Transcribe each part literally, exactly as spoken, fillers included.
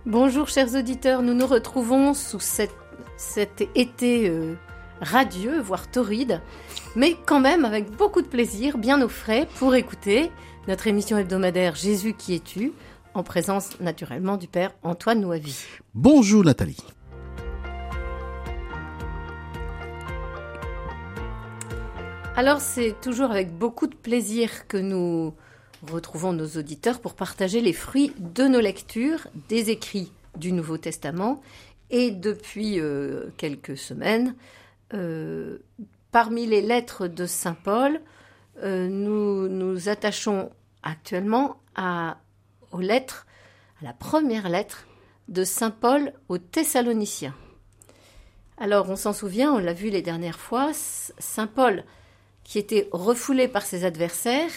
Bonjour chers auditeurs, nous nous retrouvons sous cette, cet été euh, radieux, voire torride, mais quand même avec beaucoup de plaisir, bien au frais, pour écouter notre émission hebdomadaire Jésus qui es-tu, en présence naturellement du Père Antoine Noavy. Bonjour Nathalie. Alors c'est toujours avec beaucoup de plaisir que nous retrouvons nos auditeurs pour partager les fruits de nos lectures des écrits du Nouveau Testament. Et depuis euh, quelques semaines, euh, parmi les lettres de Saint Paul, euh, nous nous attachons actuellement à, aux lettres, à la première lettre de Saint Paul aux Thessaloniciens. Alors on s'en souvient, on l'a vu les dernières fois, Saint Paul, qui était refoulé par ses adversaires,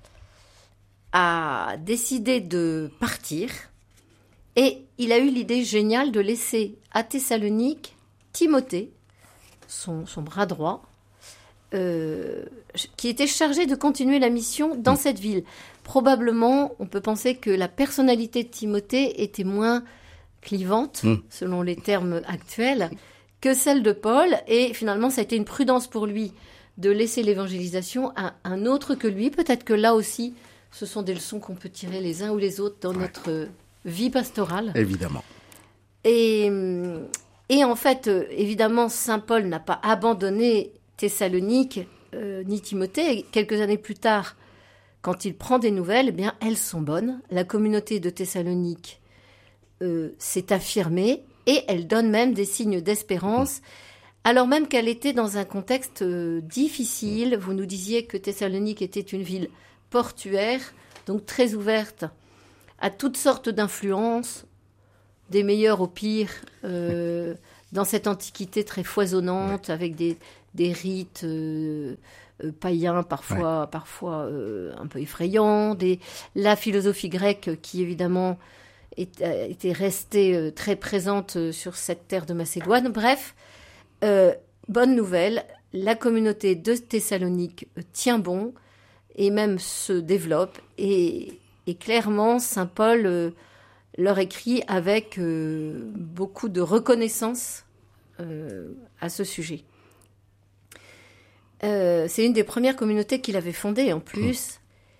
a décidé de partir et il a eu l'idée géniale de laisser à Thessalonique Timothée, son, son bras droit, euh, qui était chargé de continuer la mission dans mmh. cette ville. Probablement, on peut penser que la personnalité de Timothée était moins clivante, mmh. selon les termes actuels, que celle de Paul, et finalement, ça a été une prudence pour lui de laisser l'évangélisation à un autre que lui. Peut-être que là aussi, ce sont des leçons qu'on peut tirer les uns ou les autres dans ouais. notre vie pastorale. Évidemment. Et, et en fait, évidemment, Saint Paul n'a pas abandonné Thessalonique euh, ni Timothée. Quelques années plus tard, quand il prend des nouvelles, eh bien, elles sont bonnes. La communauté de Thessalonique euh, s'est affirmée et elle donne même des signes d'espérance, mmh. alors même qu'elle était dans un contexte euh, difficile. Vous nous disiez que Thessalonique était une ville portuaire, donc très ouverte à toutes sortes d'influences, des meilleures au pire, euh, dans cette antiquité très foisonnante, ouais. avec des, des rites euh, euh, païens parfois, ouais. parfois euh, un peu effrayants, des, la philosophie grecque qui évidemment est, était restée euh, très présente euh, sur cette terre de Macédoine. Bref, euh, bonne nouvelle, la communauté de Thessalonique euh, tient bon, et même se développe. Et, et clairement, Saint Paul euh, leur écrit avec euh, beaucoup de reconnaissance euh, à ce sujet. Euh, c'est une des premières communautés qu'il avait fondées en plus.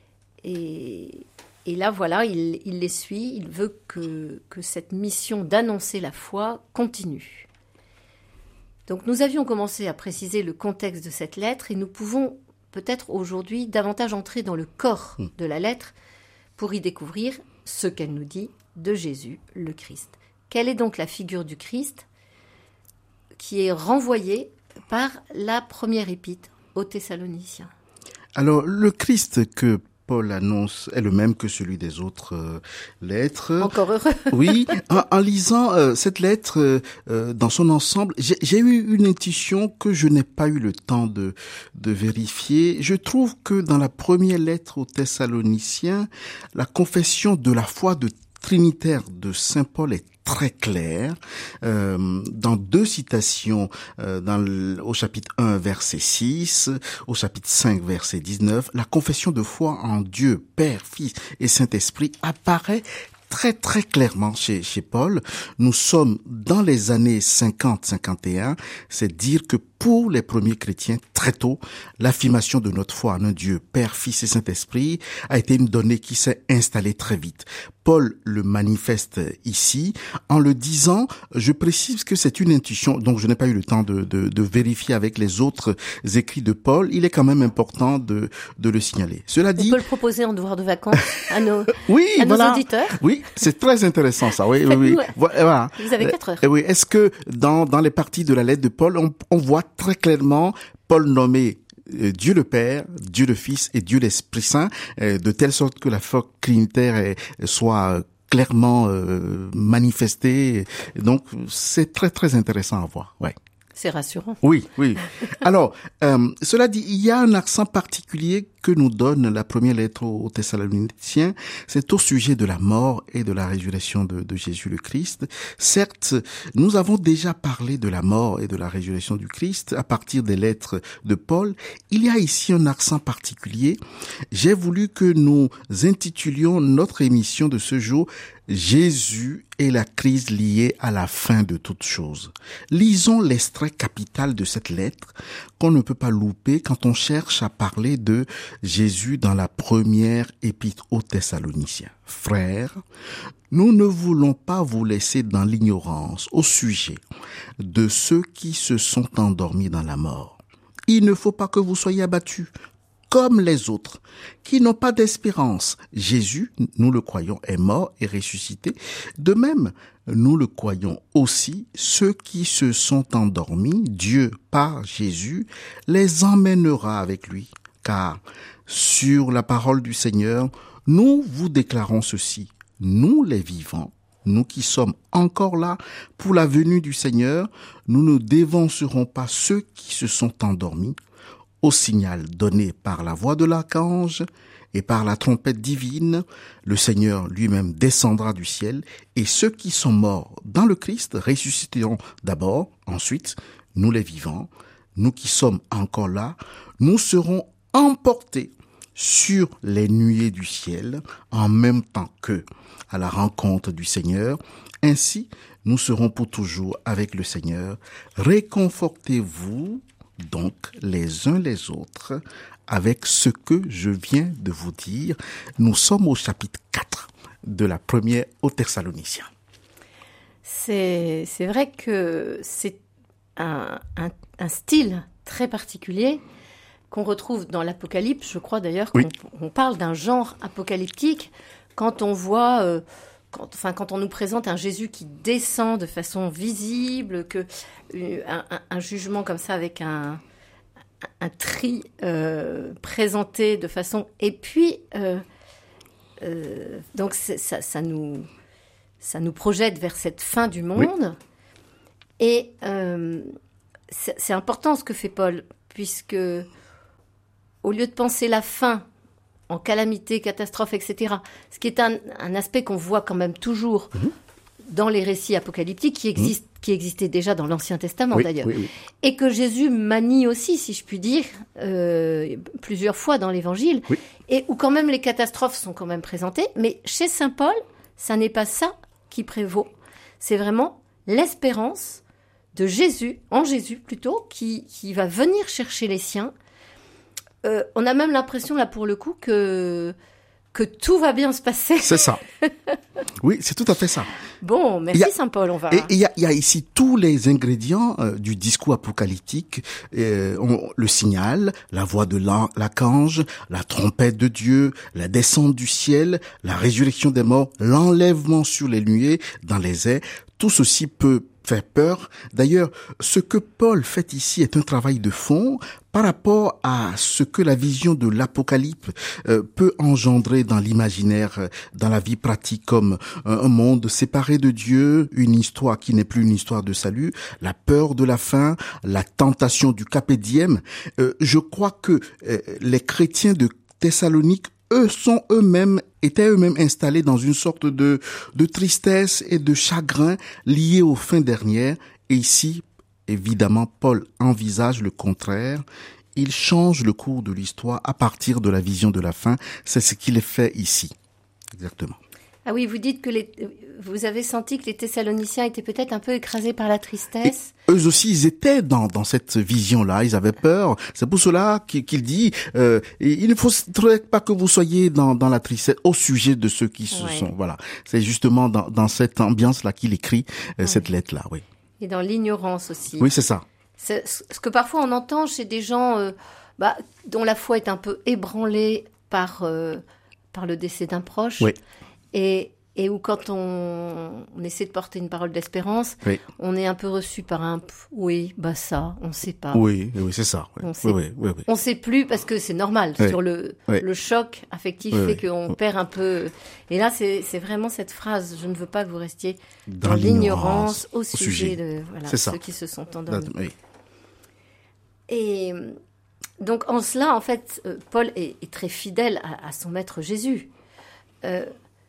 Et, et là, voilà, il, il les suit. Il veut que, que cette mission d'annoncer la foi continue. Donc nous avions commencé à préciser le contexte de cette lettre et nous pouvons peut-être aujourd'hui davantage entrer dans le corps de la lettre pour y découvrir ce qu'elle nous dit de Jésus, le Christ. Quelle est donc la figure du Christ qui est renvoyée par la première épître aux Thessaloniciens? Alors, le Christ que Paul annonce est le même que celui des autres euh, lettres. Encore heureux. Oui, en, en lisant euh, cette lettre euh, dans son ensemble, j'ai, j'ai eu une intuition que je n'ai pas eu le temps de, de vérifier. Je trouve que dans la première lettre aux Thessaloniciens, la confession de la foi de trinitaire de Saint Paul est très clair, euh, dans deux citations, euh, dans le, au chapitre un, verset six, au chapitre cinq, verset dix-neuf, la confession de foi en Dieu, Père, Fils et Saint-Esprit apparaît très très clairement chez, chez Paul. Nous sommes dans les années cinquante cinquante et un, c'est dire que pour les premiers chrétiens, très tôt, l'affirmation de notre foi en un Dieu, Père, Fils et Saint-Esprit, a été une donnée qui s'est installée très vite. Paul le manifeste ici. En le disant, je précise que c'est une intuition, donc je n'ai pas eu le temps de, de, de vérifier avec les autres écrits de Paul. Il est quand même important de, de le signaler. Cela dit... On peut le proposer en devoir de vacances à nos, oui, à voilà. nos auditeurs. Oui, c'est très intéressant ça. Oui, oui, oui. Voilà. Vous avez quatre heures. Euh, oui. Est-ce que dans, dans les parties de la lettre de Paul, on, on voit très clairement Paul nommé Dieu le Père, Dieu le Fils et Dieu l'Esprit Saint, de telle sorte que la foi trinitaire soit clairement euh, manifestée. Donc, c'est très, très intéressant à voir. Ouais. C'est rassurant. Oui, oui. Alors, euh, cela dit, il y a un accent particulier que nous donne la première lettre aux Thessaloniciens, c'est au sujet de la mort et de la résurrection de, de Jésus le Christ. Certes, nous avons déjà parlé de la mort et de la résurrection du Christ à partir des lettres de Paul. Il y a ici un accent particulier. J'ai voulu que nous intitulions notre émission de ce jour « Jésus et la crise liée à la fin de toutes choses ». Lisons l'extrait capital de cette lettre qu'on ne peut pas louper quand on cherche à parler de Jésus dans la première épître aux Thessaloniciens. « Frères, nous ne voulons pas vous laisser dans l'ignorance au sujet de ceux qui se sont endormis dans la mort. Il ne faut pas que vous soyez abattus comme les autres, qui n'ont pas d'espérance. Jésus, nous le croyons, est mort et ressuscité. De même, nous le croyons aussi, ceux qui se sont endormis, Dieu, par Jésus, les emmènera avec lui. Car, sur la parole du Seigneur, nous vous déclarons ceci. Nous, les vivants, nous qui sommes encore là pour la venue du Seigneur, nous ne dévancerons pas ceux qui se sont endormis. Au signal donné par la voix de l'archange et par la trompette divine, le Seigneur lui-même descendra du ciel et ceux qui sont morts dans le Christ ressusciteront d'abord. Ensuite, nous les vivants, nous qui sommes encore là, nous serons emportés sur les nuées du ciel en même temps qu'eux à la rencontre du Seigneur. Ainsi, nous serons pour toujours avec le Seigneur. Réconfortez-vous donc les uns les autres avec ce que je viens de vous dire. Nous sommes au chapitre quatre de la première aux Thessaloniciens. C'est, c'est vrai que c'est un, un, un style très particulier qu'on retrouve dans l'Apocalypse. Je crois d'ailleurs qu'on oui. on parle d'un genre apocalyptique quand on voit... Euh, Quand, enfin, quand on nous présente un Jésus qui descend de façon visible, que euh, un, un, un jugement comme ça avec un, un tri euh, présenté de façon... Et puis, euh, euh, donc ça, ça, nous, ça nous projette vers cette fin du monde. Oui. Et euh, c'est, c'est important ce que fait Paul, puisque au lieu de penser la fin en calamité, catastrophe, et cetera. Ce qui est un, un aspect qu'on voit quand même toujours mmh. dans les récits apocalyptiques qui, existent, mmh. qui existaient déjà dans l'Ancien Testament oui, d'ailleurs. Oui, oui. Et que Jésus manie aussi, si je puis dire, euh, plusieurs fois dans l'Évangile. Oui. Et où quand même les catastrophes sont quand même présentées. Mais chez Saint Paul, ça n'est pas ça qui prévaut. C'est vraiment l'espérance de Jésus, en Jésus plutôt, qui, qui va venir chercher les siens. Euh, on a même l'impression, là, pour le coup, que, que tout va bien se passer. C'est ça. Oui, c'est tout à fait ça. Bon, merci Saint-Paul, on va... Et il y a, y a ici tous les ingrédients euh, du discours apocalyptique. Euh, on, le signal, la voix de l'archange, la trompette de Dieu, la descente du ciel, la résurrection des morts, l'enlèvement sur les nuées, dans les airs. Tout ceci peut faire peur. D'ailleurs, ce que Paul fait ici est un travail de fond par rapport à ce que la vision de l'Apocalypse euh, peut engendrer dans l'imaginaire, euh, dans la vie pratique, comme euh, un monde séparé de Dieu, une histoire qui n'est plus une histoire de salut, la peur de la fin, la tentation du carpe diem. Euh, je crois que euh, les chrétiens de Thessalonique, eux, sont eux-mêmes, étaient eux-mêmes installés dans une sorte de, de tristesse et de chagrin liés aux fins dernières. Et ici, évidemment, Paul envisage le contraire. Il change le cours de l'histoire à partir de la vision de la fin. C'est ce qu'il fait ici. Exactement. Ah oui, vous dites que les, vous avez senti que les Thessaloniciens étaient peut-être un peu écrasés par la tristesse. Et eux aussi, ils étaient dans dans cette vision-là. Ils avaient peur. C'est pour cela qu'il, qu'il dit euh, il ne faudrait pas que vous soyez dans dans la tristesse au sujet de ceux qui se ouais. sont. Voilà. C'est justement dans dans cette ambiance-là qu'il écrit euh, ouais. cette lettre-là. Oui. Et dans l'ignorance aussi. Oui, c'est ça. C'est ce que parfois on entend chez des gens euh, bah, dont la foi est un peu ébranlée par euh, par le décès d'un proche. Oui. Et, et où quand on, on essaie de porter une parole d'espérance, oui. on est un peu reçu par un « oui, bah ça, on sait pas ». Oui, oui, c'est ça. Oui. On sait, oui, oui, oui. on sait plus parce que c'est normal. Oui. Sur le, oui. le choc affectif oui, fait qu'on oui. perd un peu. Et là, c'est, c'est vraiment cette phrase « je ne veux pas que vous restiez dans, dans l'ignorance, l'ignorance au sujet, sujet de voilà, ceux qui se sont endormis ». Oui. Et Donc en cela, en fait, euh, Paul est, est très fidèle à, à son maître Jésus. Euh,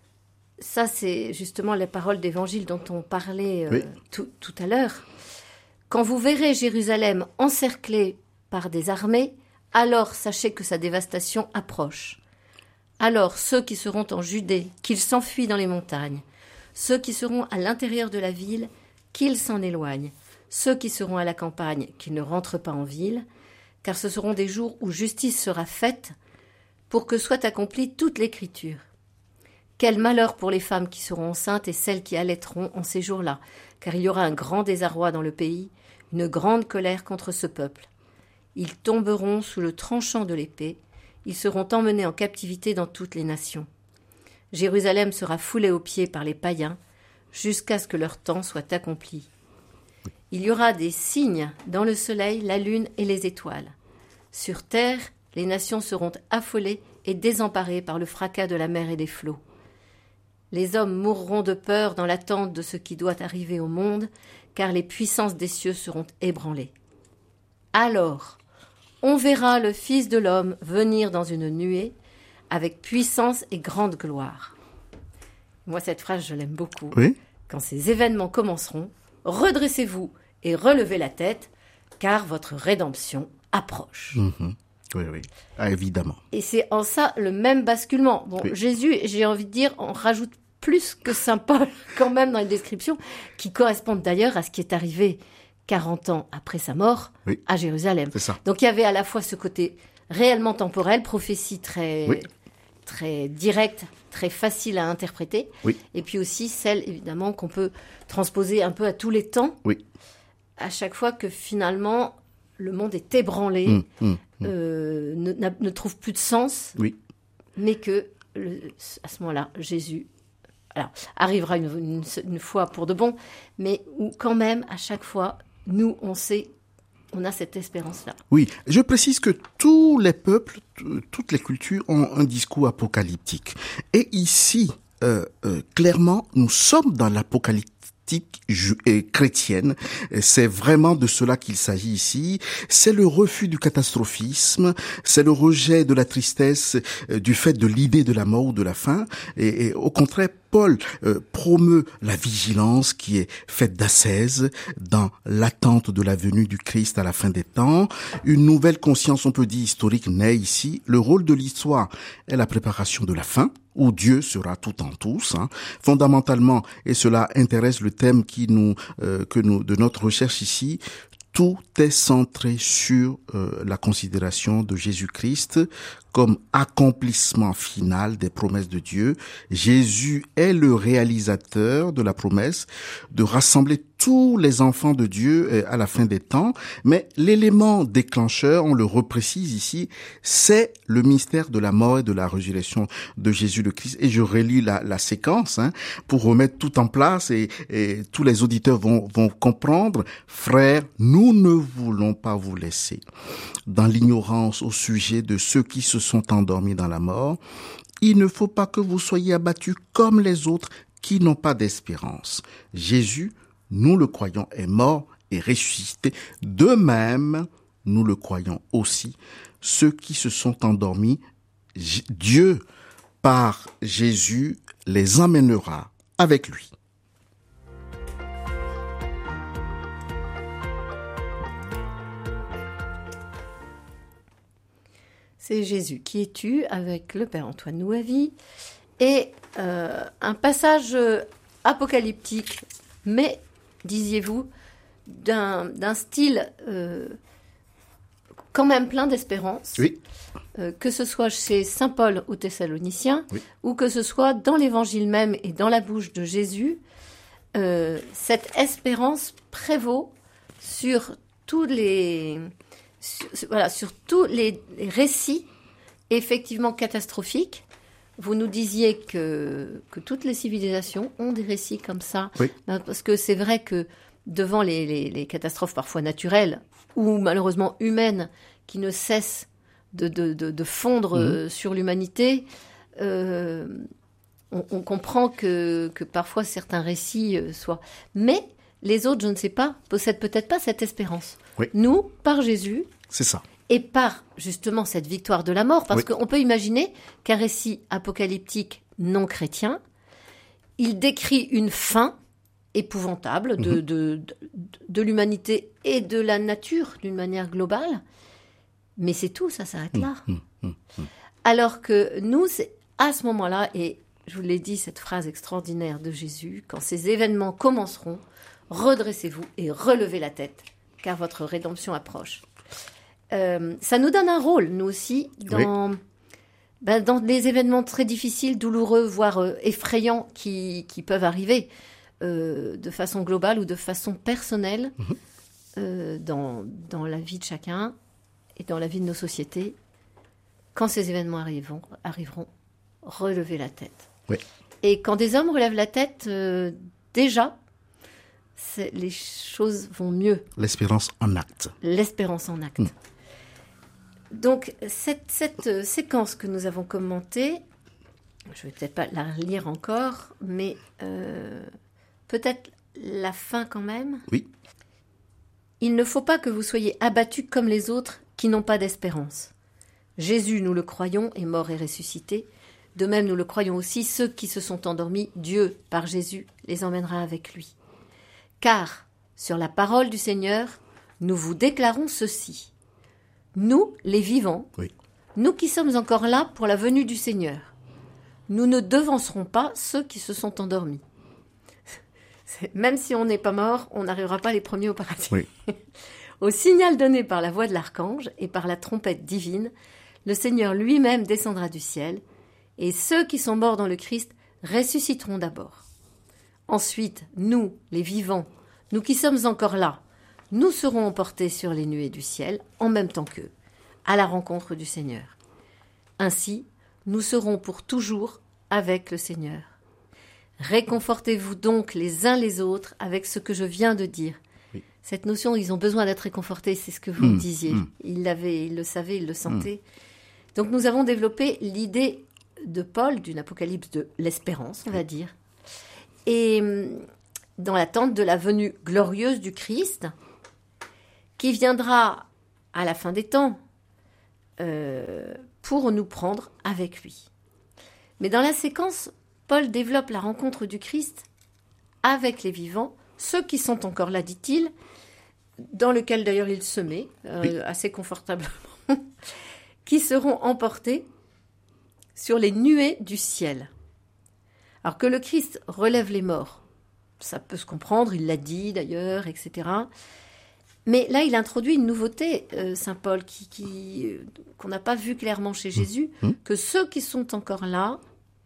ça, c'est justement les paroles d'évangile dont on parlait euh, Oui. tout, tout à l'heure. Quand vous verrez Jérusalem encerclée par des armées, alors sachez que sa dévastation approche. Alors ceux qui seront en Judée, qu'ils s'enfuient dans les montagnes. Ceux qui seront à l'intérieur de la ville, qu'ils s'en éloignent. Ceux qui seront à la campagne, qu'ils ne rentrent pas en ville, car ce seront des jours où justice sera faite pour que soit accomplie toute l'écriture. Quel malheur pour les femmes qui seront enceintes et celles qui allaiteront en ces jours-là, car il y aura un grand désarroi dans le pays, une grande colère contre ce peuple. Ils tomberont sous le tranchant de l'épée, ils seront emmenés en captivité dans toutes les nations. Jérusalem sera foulée aux pieds par les païens, jusqu'à ce que leur temps soit accompli. Il y aura des signes dans le soleil, la lune et les étoiles. Sur terre, les nations seront affolées et désemparées par le fracas de la mer et des flots. Les hommes mourront de peur dans l'attente de ce qui doit arriver au monde, car les puissances des cieux seront ébranlées. Alors, on verra le Fils de l'homme venir dans une nuée, avec puissance et grande gloire. Moi, cette phrase, je l'aime beaucoup. Oui. Quand ces événements commenceront, redressez-vous et relevez la tête, car votre rédemption approche. Mmh. Oui, oui. Ah, évidemment. Et c'est en ça le même basculement. Bon, Oui. Jésus, j'ai envie de dire, on rajoute plus que saint Paul quand même dans les descriptions, qui correspondent d'ailleurs à ce qui est arrivé quarante ans après sa mort Oui. à Jérusalem. C'est ça. Donc il y avait à la fois ce côté réellement temporel, prophétie très, Oui. très directe, très facile à interpréter, Oui. et puis aussi celle évidemment qu'on peut transposer un peu à tous les temps, Oui. à chaque fois que finalement le monde est ébranlé, Mmh, mmh, mmh. euh, ne, n'a- ne trouve plus de sens, Oui. mais que le- à ce moment-là, Jésus alors, arrivera une, une, une fois pour de bon, mais où quand même, à chaque fois, nous, on sait, on a cette espérance-là. Oui, je précise que tous les peuples, t- toutes les cultures ont un discours apocalyptique. Et ici, euh, euh, clairement, nous sommes dans l'apocalyptique ju- euh, chrétienne. C'est vraiment de cela qu'il s'agit ici. C'est le refus du catastrophisme, c'est le rejet de la tristesse, euh, du fait de l'idée de la mort ou de la fin. Et, et au contraire, Paul euh, promeut la vigilance qui est faite d'ascèse dans l'attente de la venue du Christ à la fin des temps. Une nouvelle conscience, on peut dire historique, naît ici. Le rôle de l'histoire est la préparation de la fin, où Dieu sera tout en tous, hein. Fondamentalement, et cela intéresse le thème qui nous, euh, que nous, de notre recherche ici, tout est centré sur euh, la considération de Jésus-Christ comme accomplissement final des promesses de Dieu. Jésus est le réalisateur de la promesse de rassembler tous les enfants de Dieu à la fin des temps. Mais l'élément déclencheur, on le reprécise ici, c'est le mystère de la mort et de la résurrection de Jésus le Christ. Et je relis la, la séquence hein, pour remettre tout en place et, et tous les auditeurs vont, vont comprendre. Frères, nous ne voulons pas vous laisser dans l'ignorance au sujet de ceux qui se sont endormis dans la mort. Il ne faut pas que vous soyez abattus comme les autres qui n'ont pas d'espérance. Jésus, nous le croyons, est mort et ressuscité. De même, nous le croyons aussi. Ceux qui se sont endormis, Dieu, par Jésus, les emmènera avec lui. C'est Jésus qui est tu avec le Père Antoine Nouavi et euh, un passage apocalyptique, mais, disiez-vous, d'un, d'un style euh, quand même plein d'espérance, Oui. euh, que ce soit chez saint Paul aux Thessaloniciens, Oui. ou que ce soit dans l'Évangile même et dans la bouche de Jésus, euh, cette espérance prévaut sur tous les... Sur, voilà, sur tous les, les récits effectivement catastrophiques. Vous nous disiez que, que toutes les civilisations ont des récits comme ça. Oui. Parce que c'est vrai que devant les, les, les catastrophes parfois naturelles ou malheureusement humaines qui ne cessent de, de, de, de fondre mmh. sur l'humanité, euh, on, on comprend que, que parfois certains récits soient... Mais les autres, je ne sais pas, possèdent peut-être pas cette espérance. Oui. Nous, par Jésus... C'est ça. et par justement cette victoire de la mort, parce oui. qu'on peut imaginer qu'un récit apocalyptique non chrétien, il décrit une fin épouvantable de, mmh. de, de, de l'humanité et de la nature d'une manière globale, mais c'est tout, ça s'arrête là. Mmh. Mmh. Alors que nous, c'est à ce moment-là, et je vous l'ai dit, cette phrase extraordinaire de Jésus, quand ces événements commenceront, redressez-vous et relevez la tête, car votre rédemption approche. Euh, ça nous donne un rôle, nous aussi, dans, oui. ben, dans des événements très difficiles, douloureux, voire euh, effrayants qui, qui peuvent arriver euh, de façon globale ou de façon personnelle mmh. euh, dans, dans la vie de chacun et dans la vie de nos sociétés. Quand ces événements arriveront, arriveront relevez la tête. Oui. Et quand des hommes relèvent la tête, euh, déjà, c'est, les choses vont mieux. L'espérance en acte. L'espérance en acte. Mmh. Donc, cette, cette euh, séquence que nous avons commentée, je ne vais peut-être pas la lire encore, mais euh, peut-être la fin quand même. Oui. Il ne faut pas que vous soyez abattus comme les autres qui n'ont pas d'espérance. Jésus, nous le croyons, est mort et ressuscité. De même, nous le croyons aussi, ceux qui se sont endormis, Dieu, par Jésus, les emmènera avec lui. Car, sur la parole du Seigneur, nous vous déclarons ceci. Nous, les vivants, oui. nous qui sommes encore là pour la venue du Seigneur, nous ne devancerons pas ceux qui se sont endormis. Même si on n'est pas mort, on n'arrivera pas les premiers au paradis. Oui. Au signal donné par la voix de l'archange et par la trompette divine, le Seigneur lui-même descendra du ciel, et ceux qui sont morts dans le Christ ressusciteront d'abord. Ensuite, nous, les vivants, nous qui sommes encore là, nous serons emportés sur les nuées du ciel en même temps qu'eux, à la rencontre du Seigneur. Ainsi, nous serons pour toujours avec le Seigneur. Réconfortez-vous donc les uns les autres avec ce que je viens de dire. Oui. Cette notion, ils ont besoin d'être réconfortés, c'est ce que vous mmh, disiez. Mmh. Ils l'avaient, ils le savaient, ils le sentaient. Mmh. Donc nous avons développé l'idée de Paul, d'une apocalypse de l'espérance, on va dire, et dans l'attente de la venue glorieuse du Christ, qui viendra à la fin des temps euh, pour nous prendre avec lui. Mais dans la séquence, Paul développe la rencontre du Christ avec les vivants, ceux qui sont encore là, dit-il, dans lequel d'ailleurs il se met, euh, oui. assez confortablement, qui seront emportés sur les nuées du ciel. Alors que le Christ relève les morts, ça peut se comprendre, il l'a dit d'ailleurs, et cetera. Mais là, il introduit une nouveauté, euh, Saint Paul, qui, qui, euh, qu'on n'a pas vu clairement chez Jésus, mmh. que ceux qui sont encore là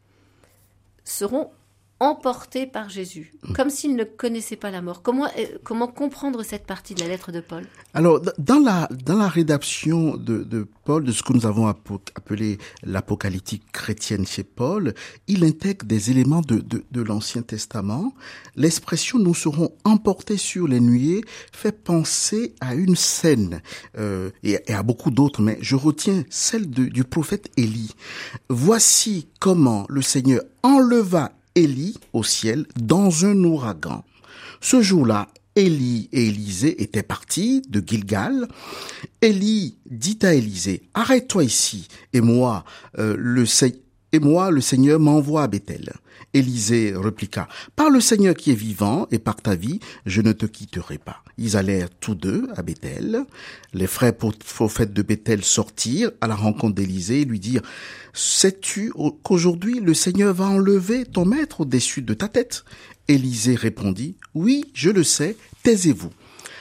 seront emportés par Jésus, mmh. comme s'ils ne connaissaient pas la mort. Comment, euh, comment comprendre cette partie de la lettre de Paul ? Alors, dans la, dans la rédaction de, de Paul, de ce que nous avons appelé l'apocalyptique chrétienne chez Paul, il intègre des éléments de, de, de l'Ancien Testament. L'expression « nous serons emportés sur les nuées » fait penser à une scène, euh, et, et à beaucoup d'autres, mais je retiens celle de, du prophète Élie. Voici comment le Seigneur enleva Élie au ciel dans un ouragan. Ce jour-là, Élie et Élisée étaient partis de Gilgal. Élie dit à Élisée, « Arrête-toi ici, et moi, euh, le Se- et moi, le Seigneur m'envoie à Béthel. » Élisée répliqua, « Par le Seigneur qui est vivant et par ta vie, je ne te quitterai pas. » Ils allèrent tous deux à Béthel. Les frères prophètes de Béthel sortirent à la rencontre d'Élisée et lui dirent, « Sais-tu qu'aujourd'hui le Seigneur va enlever ton maître au-dessus de ta tête ?» Élisée répondit, « Oui, je le sais, taisez-vous. »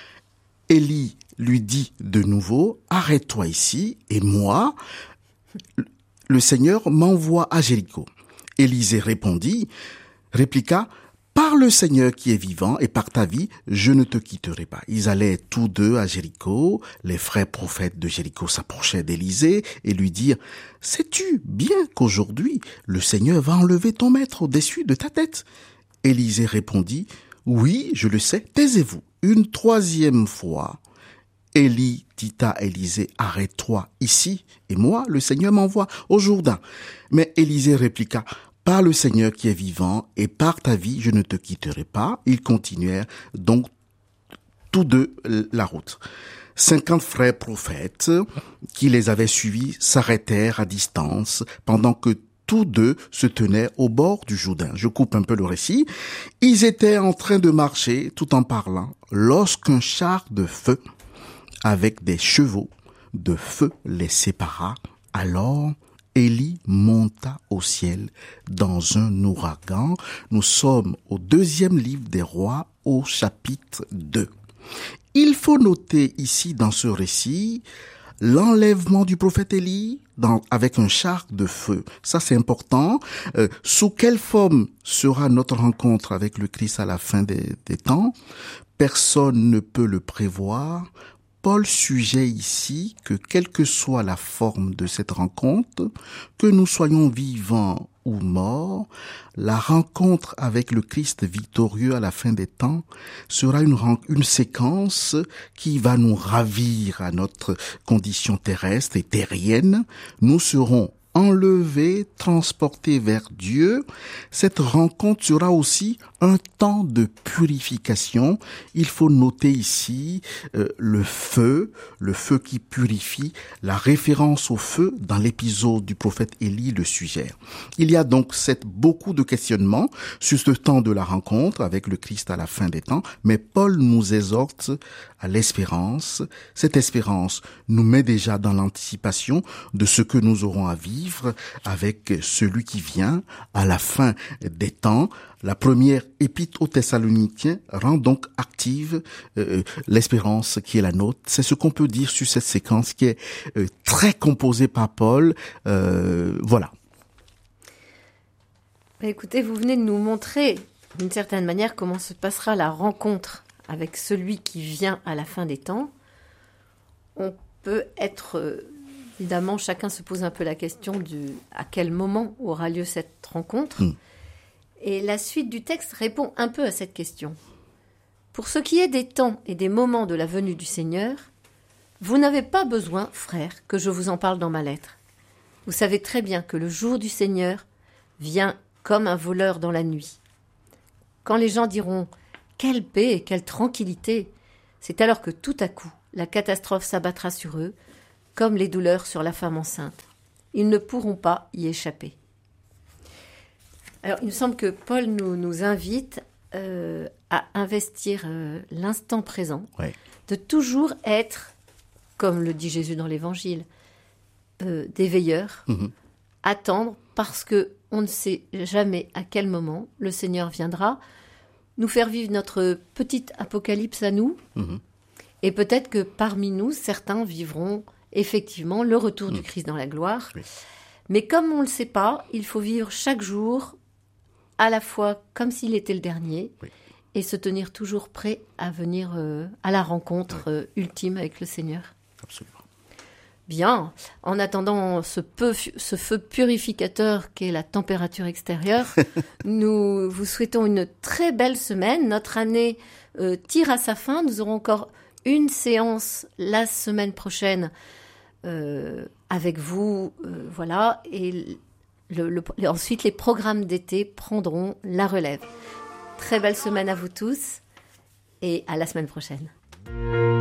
Élie lui dit de nouveau, « Arrête-toi ici, et moi, le Seigneur m'envoie à Jéricho. » Élisée répondit, répliqua, « Par le Seigneur qui est vivant et par ta vie, je ne te quitterai pas. » Ils allaient tous deux à Jéricho. Les frères prophètes de Jéricho s'approchaient d'Élisée et lui dirent, « Sais-tu bien qu'aujourd'hui, le Seigneur va enlever ton maître au-dessus de ta tête ?» Élisée répondit, « Oui, je le sais, taisez-vous. » Une troisième fois, Élie dit à Élisée, « Arrête-toi ici, et moi, le Seigneur m'envoie au Jourdain. » Mais Élisée répliqua, « Par le Seigneur qui est vivant, et par ta vie, je ne te quitterai pas. » Ils continuèrent donc tous deux la route. cinquante frères prophètes qui les avaient suivis s'arrêtèrent à distance pendant que tous deux se tenaient au bord du Jourdain. Je coupe un peu le récit. Ils étaient en train de marcher tout en parlant lorsqu'un char de feu avec des chevaux de feu les sépara. Alors Élie monta au ciel dans un ouragan. Nous sommes au deuxième livre des rois au chapitre deux. Il faut noter ici dans ce récit l'enlèvement du prophète Élie dans, avec un char de feu. Ça, c'est important. Euh, sous quelle forme sera notre rencontre avec le Christ à la fin des, des temps? Personne ne peut le prévoir. Paul suggère ici que quelle que soit la forme de cette rencontre, que nous soyons vivants ou morts, la rencontre avec le Christ victorieux à la fin des temps sera une, une séquence qui va nous ravir à notre condition terrestre et terrienne. Nous serons enlevés, transportés vers Dieu. Cette rencontre sera aussi un temps de purification. Il faut noter ici euh, le feu, le feu qui purifie. La référence au feu dans l'épisode du prophète Élie le suggère. Il y a donc cette, beaucoup de questionnements sur ce temps de la rencontre avec le Christ à la fin des temps, mais Paul nous exhorte à l'espérance. Cette espérance nous met déjà dans l'anticipation de ce que nous aurons à vivre avec celui qui vient à la fin des temps. La première épître aux Thessaloniciens rend donc active euh, l'espérance qui est la nôtre. C'est ce qu'on peut dire sur cette séquence qui est euh, très composée par Paul. Euh, voilà. Écoutez, vous venez de nous montrer d'une certaine manière comment se passera la rencontre avec celui qui vient à la fin des temps. On peut être... Euh, évidemment, chacun se pose un peu la question du à quel moment aura lieu cette rencontre. Mmh. Et la suite du texte répond un peu à cette question. Pour ce qui est des temps et des moments de la venue du Seigneur, vous n'avez pas besoin, frères, que je vous en parle dans ma lettre. Vous savez très bien que le jour du Seigneur vient comme un voleur dans la nuit. Quand les gens diront « Quelle paix et quelle tranquillité !» c'est alors que tout à coup, la catastrophe s'abattra sur eux, comme les douleurs sur la femme enceinte. Ils ne pourront pas y échapper. Alors, il me semble que Paul nous, nous invite euh, à investir euh, l'instant présent, ouais. de toujours être, comme le dit Jésus dans l'Évangile, euh, des veilleurs, mmh. attendre, parce qu'on ne sait jamais à quel moment le Seigneur viendra nous faire vivre notre petite apocalypse à nous, mmh. et peut-être que parmi nous, certains vivront effectivement le retour mmh. du Christ dans la gloire. Oui. Mais comme on ne le sait pas, il faut vivre chaque jour à la fois comme s'il était le dernier oui. et se tenir toujours prêt à venir euh, à la rencontre oui. euh, ultime avec le Seigneur. Absolument. Bien. En attendant ce, peu, ce feu purificateur qu'est la température extérieure, nous vous souhaitons une très belle semaine. Notre année euh, tire à sa fin. Nous aurons encore une séance la semaine prochaine euh, avec vous, euh, voilà, et le, le, ensuite les programmes d'été prendront la relève. Très belle semaine à vous tous et à la semaine prochaine.